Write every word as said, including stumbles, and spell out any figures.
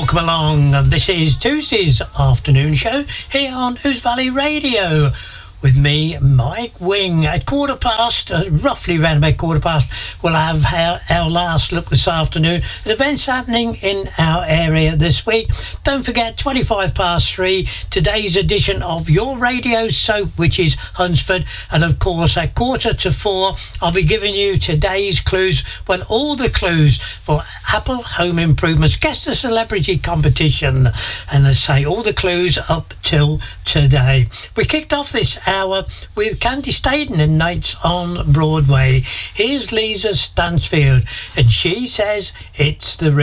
Welcome along. This is Tuesday's afternoon show here on Ouse Valley Radio with me, Mike Wing. At quarter past, uh, roughly around about quarter past, we'll have our, our last look this afternoon at events happening in our area this week. Don't forget, twenty-five past three, today's edition of Your Radio Soap, which is Hunsford. And of course, at quarter to four, I'll be giving you today's clues. Well, all the clues for Apple Home Improvements Guess the Celebrity competition. And I say all the clues up till today. We kicked off this hour with Candy Staden and Nights on Broadway. Here's Lisa Stansfield, and she says it's the